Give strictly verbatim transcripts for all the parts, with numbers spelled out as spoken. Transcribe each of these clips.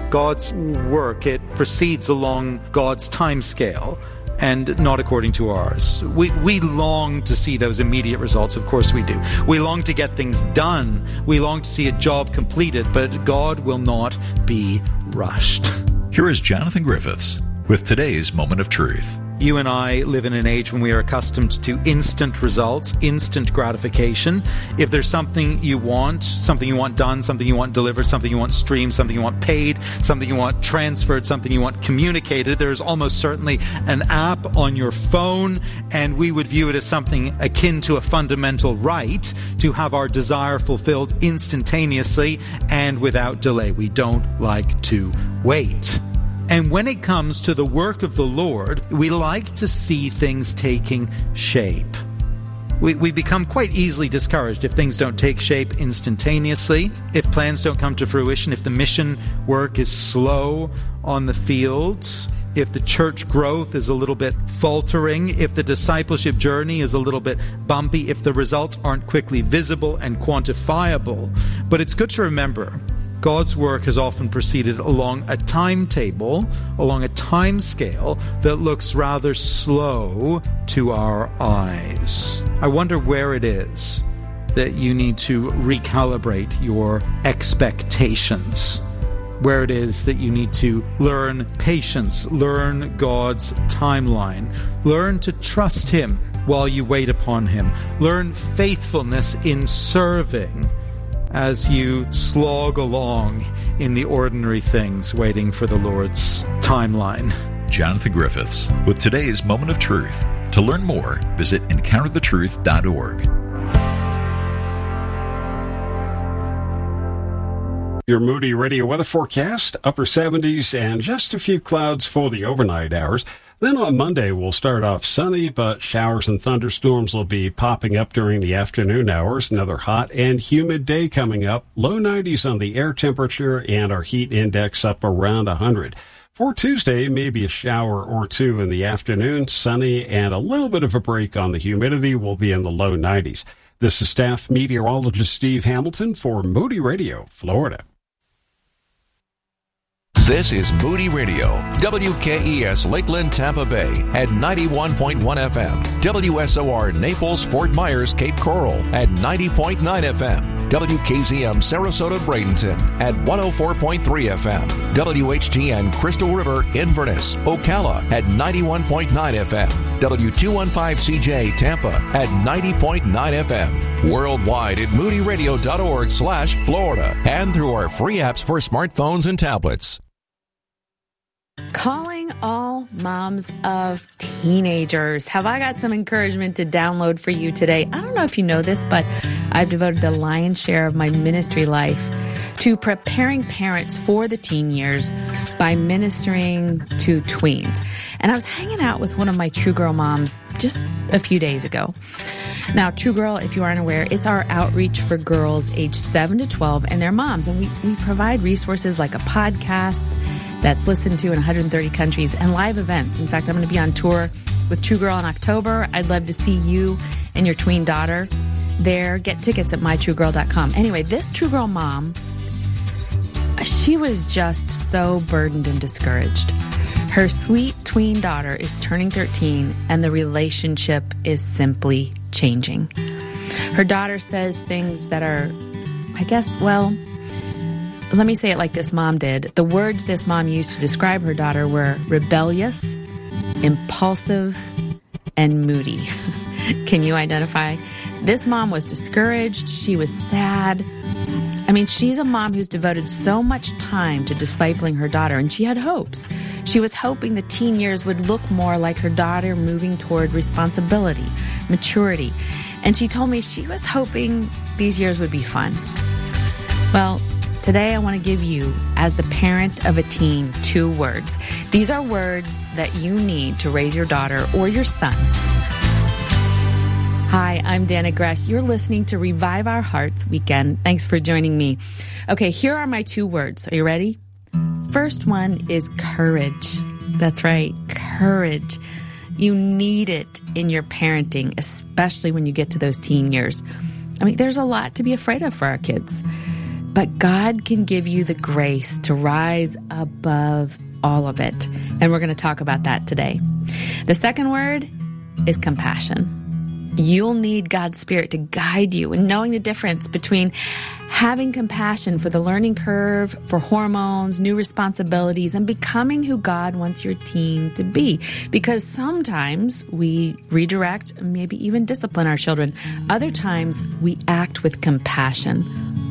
God's work, it proceeds along God's time scale and not according to ours. We we long to see those immediate results. Of course we do. We long to get things done. We long to see a job completed, but God will not be rushed. Here is Jonathan Griffiths with today's Moment of Truth. You and I live in an age when we are accustomed to instant results, instant gratification. If there's something you want, something you want done, something you want delivered, something you want streamed, something you want paid, something you want transferred, something you want communicated, there's almost certainly an app on your phone, and we would view it as something akin to a fundamental right to have our desire fulfilled instantaneously and without delay. We don't like to wait. And when it comes to the work of the Lord, we like to see things taking shape. We, we become quite easily discouraged if things don't take shape instantaneously, if plans don't come to fruition, if the mission work is slow on the fields, if the church growth is a little bit faltering, if the discipleship journey is a little bit bumpy, if the results aren't quickly visible and quantifiable. But it's good to remember, God's work has often proceeded along a timetable, along a time scale that looks rather slow to our eyes. I wonder where it is that you need to recalibrate your expectations, where it is that you need to learn patience, learn God's timeline, learn to trust Him while you wait upon Him, learn faithfulness in serving as you slog along in the ordinary things, waiting for the Lord's timeline. Jonathan Griffiths with today's Moment of Truth. To learn more, visit encounter the truth dot org. Your Moody Radio weather forecast, upper seventies and just a few clouds for the overnight hours. Then on Monday, we'll start off sunny, but showers and thunderstorms will be popping up during the afternoon hours. Another hot and humid day coming up. Low nineties on the air temperature and our heat index up around one hundred. For Tuesday, maybe a shower or two in the afternoon, sunny, and a little bit of a break on the humidity. Will be in the low nineties. This is staff meteorologist Steve Hamilton for Moody Radio, Florida. This is Moody Radio, W K E S Lakeland, Tampa Bay at ninety-one point one F M, W S O R Naples, Fort Myers, Cape Coral at ninety point nine F M, W K Z M Sarasota, Bradenton at one oh four point three F M, W H G N Crystal River, Inverness, Ocala at ninety-one point nine F M, W two fifteen C J Tampa at ninety point nine F M, worldwide at moody radio dot org slash Florida, and through our free apps for smartphones and tablets. Calling all moms of teenagers. Have I got some encouragement to download for you today? I don't know if you know this, but I've devoted the lion's share of my ministry life to preparing parents for the teen years by ministering to tweens. And I was hanging out with one of my True Girl moms just a few days ago. Now, True Girl, if you aren't aware, it's our outreach for girls aged seven to twelve and their moms. And we, we provide resources like a podcast that's listened to in one hundred thirty countries and live events. In fact, I'm going to be on tour with True Girl in October. I'd love to see you and your tween daughter there. Get tickets at my true girl dot com. Anyway, this True Girl mom, she was just so burdened and discouraged. Her sweet tween daughter is turning thirteen, and the relationship is simply changing. Her daughter says things that are, I guess, well, let me say it like this mom did. The words this mom used to describe her daughter were rebellious, impulsive, and moody. Can you identify? This mom was discouraged. She was sad. I mean, she's a mom who's devoted so much time to discipling her daughter, and she had hopes. She was hoping the teen years would look more like her daughter moving toward responsibility, maturity. And she told me she was hoping these years would be fun. Well, today I want to give you, as the parent of a teen, two words. These are words that you need to raise your daughter or your son. Hi, I'm Dana Gresh. You're listening to Revive Our Hearts Weekend. Thanks for joining me. Okay, here are my two words. Are you ready? First one is courage. That's right, courage. You need it in your parenting, especially when you get to those teen years. I mean, there's a lot to be afraid of for our kids. But God can give you the grace to rise above all of it. And we're going to talk about that today. The second word is compassion. You'll need God's Spirit to guide you in knowing the difference between having compassion for the learning curve, for hormones, new responsibilities, and becoming who God wants your teen to be. Because sometimes we redirect, maybe even discipline our children. Other times we act with compassion.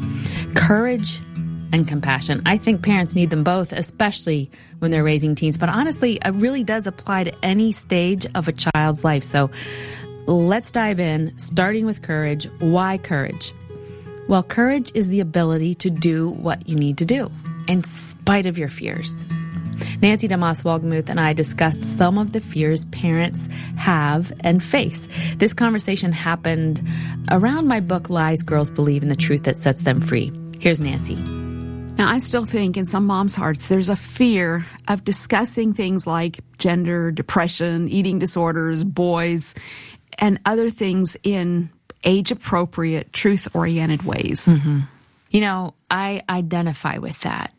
Courage and compassion. I think parents need them both, especially when they're raising teens. But honestly, it really does apply to any stage of a child's life. So let's dive in, starting with courage. Why courage? Well, courage is the ability to do what you need to do, in spite of your fears. Nancy DeMoss Wolgemuth and I discussed some of the fears parents have and face. This conversation happened around my book, Lies Girls Believe in the Truth That Sets Them Free. Here's Nancy. Now, I still think in some moms' hearts, there's a fear of discussing things like gender, depression, eating disorders, boys, and other things in age-appropriate, truth-oriented ways. Mm-hmm. You know, I identify with that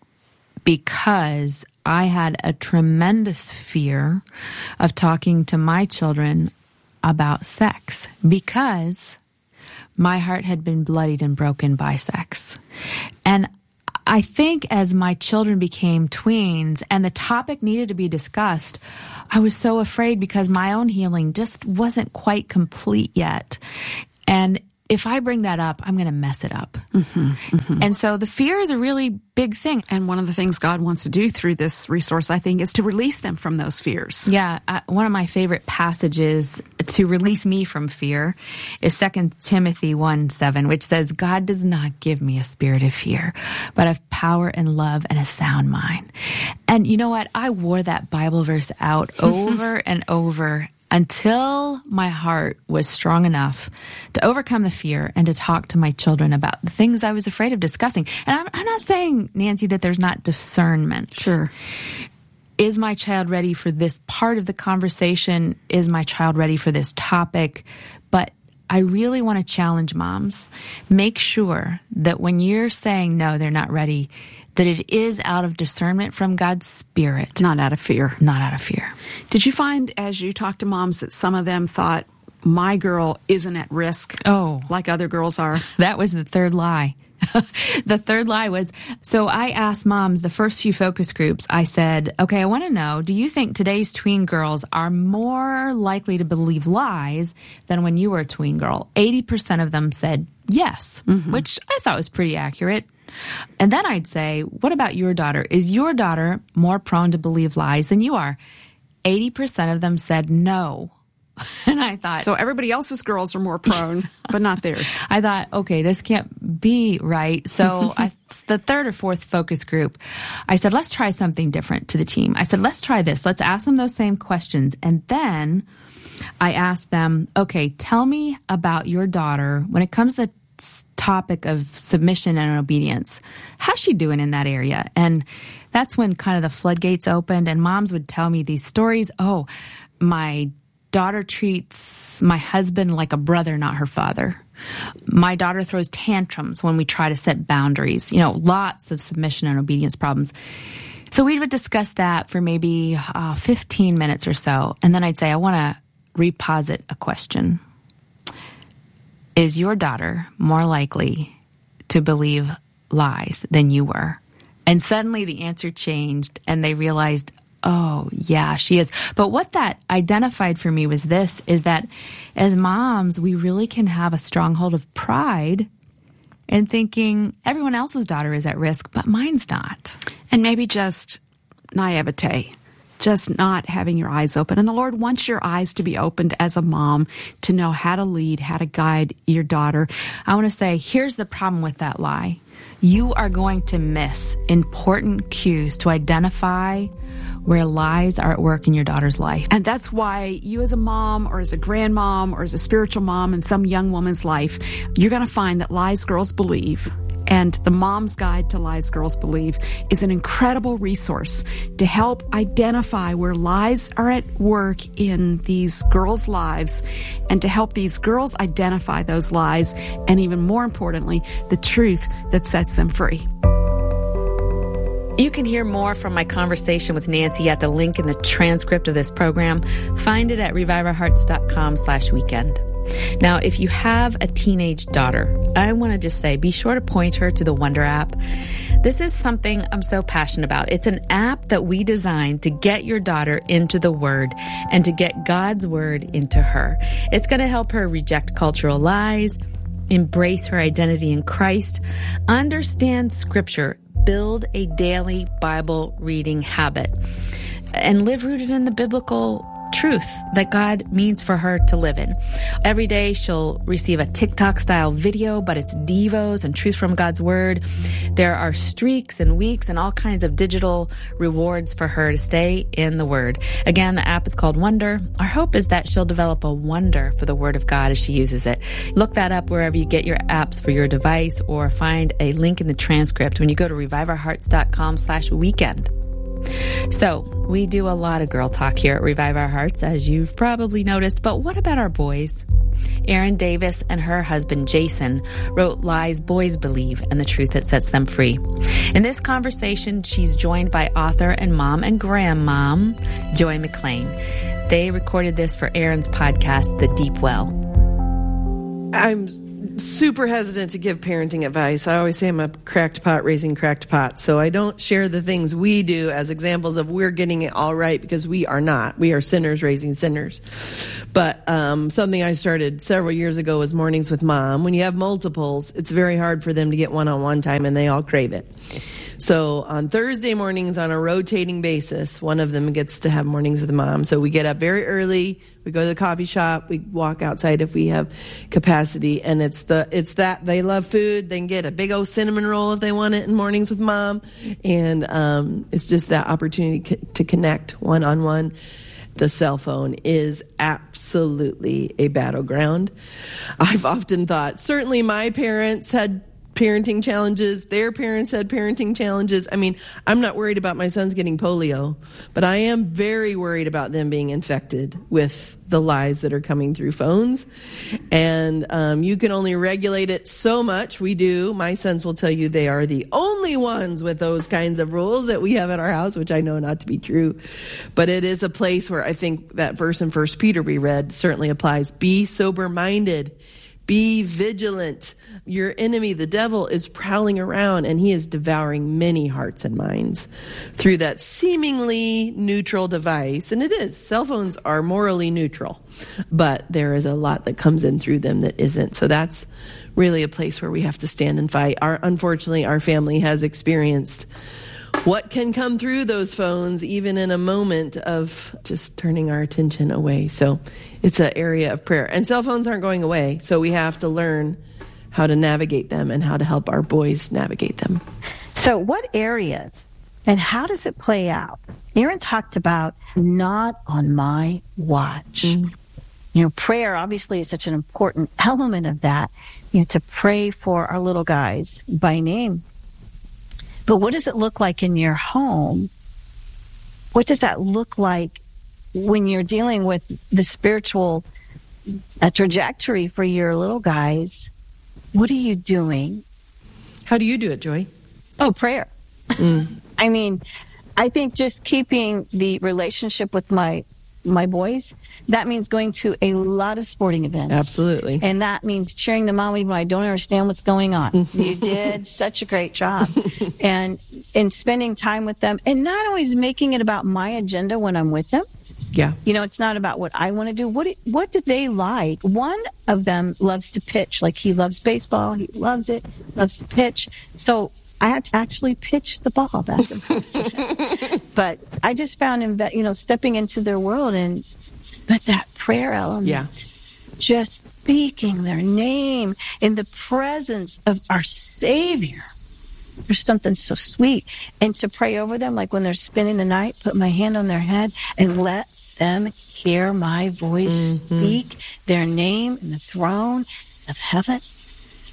because I had a tremendous fear of talking to my children about sex because my heart had been bloodied and broken by sex. And I think as my children became tweens and the topic needed to be discussed, I was so afraid because my own healing just wasn't quite complete yet. And if I bring that up, I'm going to mess it up. Mm-hmm, mm-hmm. And so the fear is a really big thing. And one of the things God wants to do through this resource, I think, is to release them from those fears. Yeah. I, one of my favorite passages to release me from fear is Second Timothy one seven, which says, God does not give me a spirit of fear, but of power and love and a sound mind. And you know what? I wore that Bible verse out over and over until my heart was strong enough to overcome the fear and to talk to my children about the things I was afraid of discussing. And I'm, I'm not saying, Nancy, that there's not discernment. Sure. Is my child ready for this part of the conversation? Is my child ready for this topic? But I really want to challenge moms. Make sure that when you're saying, no, they're not ready, that it is out of discernment from God's Spirit. Not out of fear. Not out of fear. Did you find, as you talked to moms, that some of them thought, my girl isn't at risk oh, like other girls are? That was the third lie. The third lie was, so I asked moms, the first few focus groups, I said, okay, I want to know, do you think today's tween girls are more likely to believe lies than when you were a tween girl? eighty percent of them said yes, mm-hmm. which I thought was pretty accurate. And then I'd say, what about your daughter? Is your daughter more prone to believe lies than you are? eighty percent of them said no. And I thought... So everybody else's girls are more prone, but not theirs. I thought, okay, this can't be right. So I, the third or fourth focus group, I said, let's try something different to the team. I said, let's try this. Let's ask them those same questions. And then I asked them, okay, tell me about your daughter when it comes to the topic of submission and obedience. How's she doing in that area? And that's when kind of the floodgates opened and moms would tell me these stories. Oh, my daughter treats my husband like a brother, not her father. My daughter throws tantrums when we try to set boundaries. You know, lots of submission and obedience problems. So we would discuss that for maybe uh, fifteen minutes or so. And then I'd say, I want to reposit a question. Is your daughter more likely to believe lies than you were? And suddenly the answer changed and they realized, oh, yeah, she is. But what that identified for me was this, is that as moms, we really can have a stronghold of pride in thinking everyone else's daughter is at risk, but mine's not. And maybe just naivete, just not having your eyes open. And the Lord wants your eyes to be opened as a mom to know how to lead, how to guide your daughter. I want to say, here's the problem with that lie. You are going to miss important cues to identify where lies are at work in your daughter's life. And that's why you as a mom or as a grandmom or as a spiritual mom in some young woman's life, you're going to find that lies girls believe And the Mom's Guide to Lies Girls Believe is an incredible resource to help identify where lies are at work in these girls' lives and to help these girls identify those lies and, even more importantly, the truth that sets them free. You can hear more from my conversation with Nancy at the link in the transcript of this program. Find it at reviveourhearts.com slash weekend. Now, if you have a teenage daughter, I want to just say, be sure to point her to the Wonder app. This is something I'm so passionate about. It's an app that we designed to get your daughter into the Word and to get God's Word into her. It's going to help her reject cultural lies, embrace her identity in Christ, understand Scripture, build a daily Bible reading habit, and live rooted in the biblical truth that God means for her to live in. Every day she'll receive a TikTok-style video, but it's devos and truth from God's Word. There are streaks and weeks and all kinds of digital rewards for her to stay in the Word. Again, the app is called Wonder. Our hope is that she'll develop a wonder for the Word of God as she uses it. Look that up wherever you get your apps for your device, or find a link in the transcript when you go to reviveourhearts.com slash weekend. So, we do a lot of girl talk here at Revive Our Hearts, as you've probably noticed, but what about our boys? Erin Davis and her husband, Jason, wrote Lies Boys Believe and the Truth That Sets Them Free. In this conversation, she's joined by author and mom and grandmom, Joy McLean. They recorded this for Erin's podcast, The Deep Well. I'm super hesitant to give parenting advice. I always say I'm a cracked pot raising cracked pots. So I don't share the things we do as examples of we're getting it all right, because we are not. We are sinners raising sinners. But um, something I started several years ago was Mornings with Mom. When you have multiples, it's very hard for them to get one-on-one time, and they all crave it. So on Thursday mornings, on a rotating basis, one of them gets to have Mornings with Mom. So we get up very early, we go to the coffee shop, we walk outside if we have capacity, and it's the it's that they love food. They can get a big old cinnamon roll if they want it in Mornings with Mom, and um, it's just that opportunity to connect one-on-one. The cell phone is absolutely a battleground. I've often thought, certainly my parents had parenting challenges. Their parents had parenting challenges. I mean, I'm not worried about my sons getting polio, but I am very worried about them being infected with the lies that are coming through phones. And um, you can only regulate it so much. We do. My sons will tell you they are the only ones with those kinds of rules that we have at our house, which I know not to be true. But it is a place where I think that verse in First Peter we read certainly applies. Be sober-minded. Be vigilant. Your enemy, the devil, is prowling around, and he is devouring many hearts and minds through that seemingly neutral device. And it is. Cell phones are morally neutral, but there is a lot that comes in through them that isn't. So that's really a place where we have to stand and fight. Our, unfortunately, our family has experienced what can come through those phones, even in a moment of just turning our attention away. So it's an area of prayer. And cell phones aren't going away, so we have to learn how to navigate them and how to help our boys navigate them. So what areas and how does it play out? Erin talked about not on my watch. Mm. You know, prayer obviously is such an important element of that, you know, to pray for our little guys by name. But what does it look like in your home? What does that look like when you're dealing with the spiritual uh, trajectory for your little guys? What are you doing? How do you do it, Joy? Oh, prayer. Mm. I mean, I think just keeping the relationship with my my boys, that means going to a lot of sporting events. Absolutely. And that means cheering them on even when I don't understand what's going on. You did such a great job. And and spending time with them, and not always making it about my agenda when I'm with them. Yeah. You know, it's not about what I want to do. What do, what do they like? One of them loves to pitch. Like, he loves baseball. He loves it. Loves to pitch. So I had to actually pitch the ball back and forth. But I just found him, you know, stepping into their world, and but that prayer element, yeah. just speaking their name in the presence of our Savior. There's something so sweet. And to pray over them, like when they're spending the night, put my hand on their head and let them hear my voice, mm-hmm. speak their name in the throne of heaven.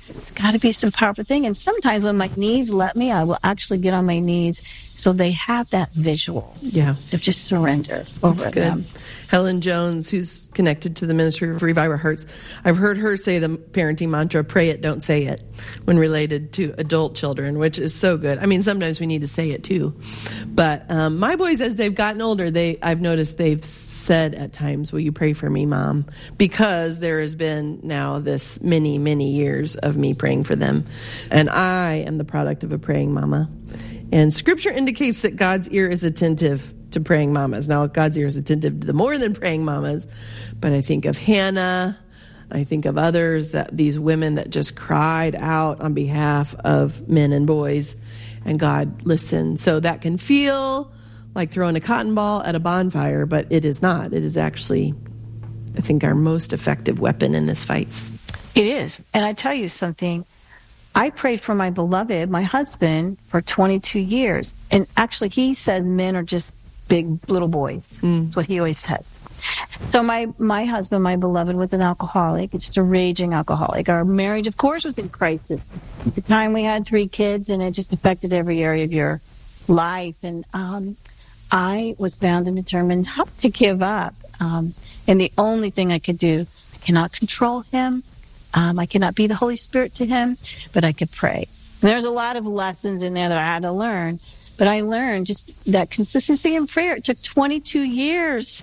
It's got to be some powerful thing. And sometimes when my knees let me, I will actually get on my knees so they have that visual yeah. of just surrender over That's good. them. Helen Jones, who's connected to the ministry of Revive Our Hearts, I've heard her say the parenting mantra, pray it, don't say it, when related to adult children, which is so good. I mean, sometimes we need to say it too. But um, my boys, as they've gotten older, they I've noticed they've said at times, will you pray for me, Mom? Because there has been now this many, many years of me praying for them. And I am the product of a praying mama. And Scripture indicates that God's ear is attentive to praying mamas. Now, God's ear is attentive to the more than praying mamas, but I think of Hannah, I think of others, that these women that just cried out on behalf of men and boys, and God listened. So that can feel like throwing a cotton ball at a bonfire, but it is not. It is actually, I think, our most effective weapon in this fight. It is. And I tell you something, I prayed for my beloved, my husband, for twenty-two years. And actually, he says men are just big little boys. Mm. That's what he always says. So my, my husband, my beloved, was an alcoholic, just a raging alcoholic. Our marriage, of course, was in crisis. At the time, we had three kids, and it just affected every area of your life. And um, I was bound and determined not to give up. Um, and the only thing I could do, I cannot control him. Um, I cannot be the Holy Spirit to him, but I could pray. And there's a lot of lessons in there that I had to learn. But I learned just that consistency in prayer. It took twenty-two years,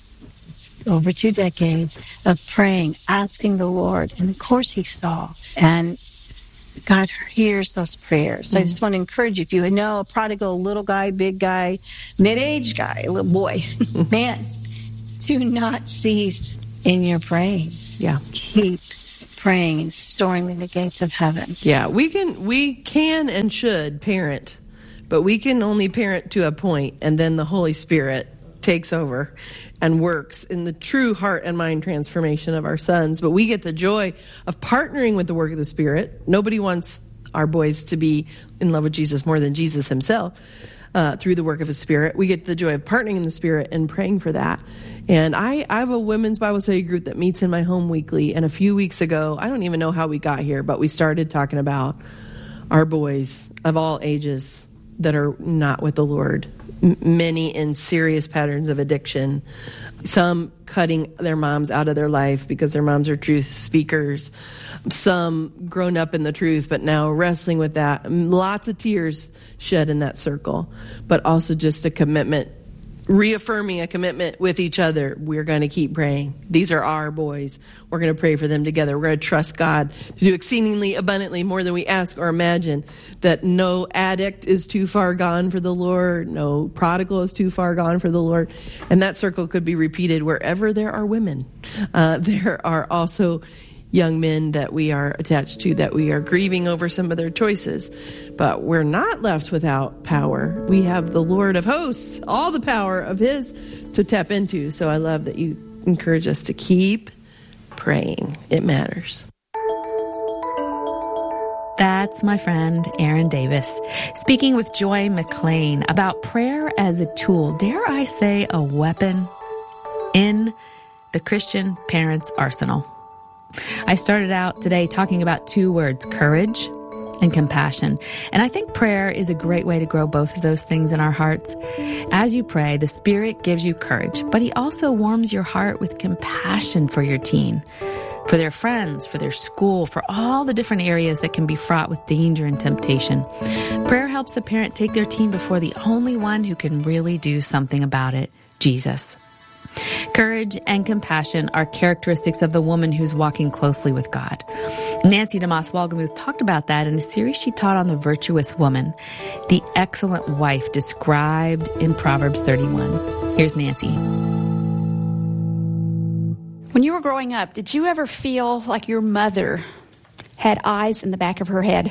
over two decades, of praying, asking the Lord. And of course he saw. And God hears those prayers. So mm-hmm. I just want to encourage you, if you know a prodigal, little guy, big guy, mid-aged guy, little boy, man, do not cease in your praying. Yeah. Keep praying and storming the gates of heaven. Yeah, we can, we can and should parent, but we can only parent to a point, and then the Holy Spirit takes over and works in the true heart and mind transformation of our sons. But we get the joy of partnering with the work of the Spirit. Nobody wants our boys to be in love with Jesus more than Jesus himself. Uh, through the work of his Spirit, we get the joy of partnering in the Spirit and praying for that. And I, I have a women's Bible study group that meets in my home weekly. And a few weeks ago, I don't even know how we got here, but we started talking about our boys of all ages that are not with the Lord. M- many in serious patterns of addiction. Some cutting their moms out of their life because their moms are truth speakers. Some grown up in the truth, but now wrestling with that. Lots of tears shed in that circle, but also just a commitment, reaffirming a commitment with each other. We're going to keep praying. These are our boys. We're going to pray for them together. We're going to trust God to do exceedingly abundantly more than we ask or imagine, that no addict is too far gone for the Lord. No prodigal is too far gone for the Lord. And that circle could be repeated wherever there are women. Uh, there are also young men that we are attached to, that we are grieving over some of their choices. But we're not left without power. We have the Lord of hosts, all the power of his to tap into. So I love that you encourage us to keep praying. It matters. That's my friend Erin Davis, speaking with Joy McLean about prayer as a tool, dare I say a weapon, in the Christian parent's arsenal. I started out today talking about two words, courage and compassion. And I think prayer is a great way to grow both of those things in our hearts. As you pray, the Spirit gives you courage, but he also warms your heart with compassion for your teen, for their friends, for their school, for all the different areas that can be fraught with danger and temptation. Prayer helps a parent take their teen before the only one who can really do something about it, Jesus. Courage and compassion are characteristics of the woman who's walking closely with God. Nancy DeMoss Wolgemuth talked about that in a series she taught on the virtuous woman, the excellent wife described in Proverbs thirty-one. Here's Nancy. When you were growing up, did you ever feel like your mother had eyes in the back of her head?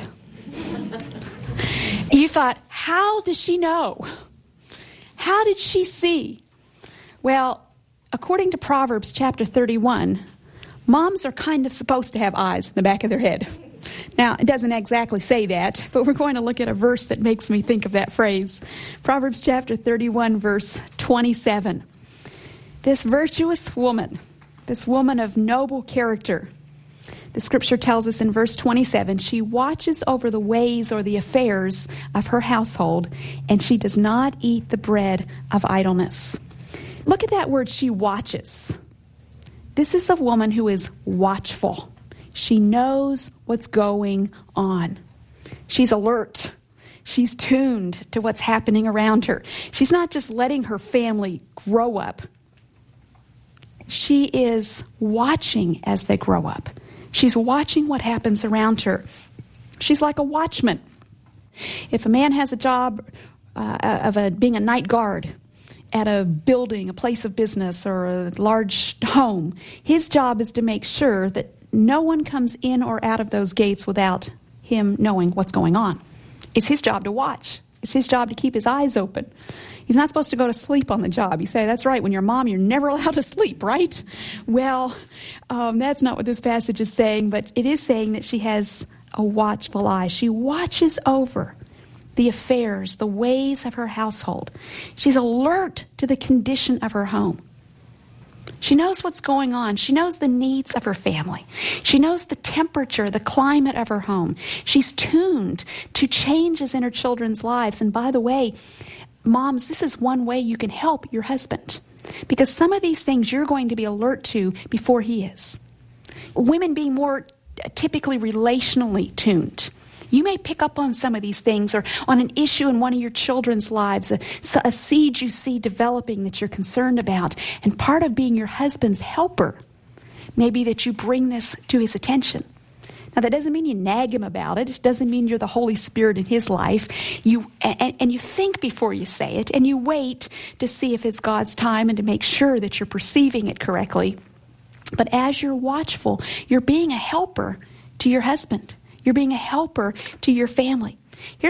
You thought, how does she know? How did she see? Well, according to Proverbs chapter thirty-one, moms are kind of supposed to have eyes in the back of their head. Now, it doesn't exactly say that, but we're going to look at a verse that makes me think of that phrase. Proverbs chapter thirty-one, verse twenty-seven. This virtuous woman, this woman of noble character, The scripture tells us in verse twenty-seven, she watches over the ways or the affairs of her household, and she does not eat the bread of idleness. Look at that word, she watches. This is a woman who is watchful. She knows what's going on. She's alert. She's tuned to what's happening around her. She's not just letting her family grow up. She is watching as they grow up. She's watching what happens around her. She's like a watchman. If a man has a job uh, of a, being a night guard at a building, a place of business, or a large home, his job is to make sure that no one comes in or out of those gates without him knowing what's going on. It's his job to watch. It's his job to keep his eyes open. He's not supposed to go to sleep on the job. You say, that's right, when you're a mom, you're never allowed to sleep, right? Well, um, that's not what this passage is saying, but it is saying that she has a watchful eye. She watches over the affairs, the ways of her household. She's alert to the condition of her home. She knows what's going on. She knows the needs of her family. She knows the temperature, the climate of her home. She's tuned to changes in her children's lives. And by the way, moms, this is one way you can help your husband, because some of these things you're going to be alert to before he is. Women being more typically relationally tuned. You may pick up on some of these things, or on an issue in one of your children's lives, a, a seed you see developing that you're concerned about. And part of being your husband's helper may be that you bring this to his attention. Now, that doesn't mean you nag him about it. It doesn't mean you're the Holy Spirit in his life. You and, and you think before you say it, and you wait to see if it's God's time and to make sure that you're perceiving it correctly. But as you're watchful, you're being a helper to your husband. You're being a helper to your family. Here's